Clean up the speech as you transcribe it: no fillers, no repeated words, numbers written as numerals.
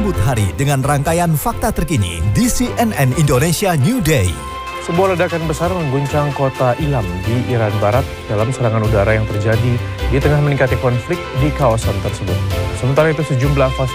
Sambut hari dengan rangkaian fakta terkini di CNN Indonesia New Day. Sebuah ledakan besar mengguncang kota Ilam di Iran Barat dalam serangan udara yang terjadi di tengah meningkatnya konflik di kawasan tersebut. Sementara itu sejumlah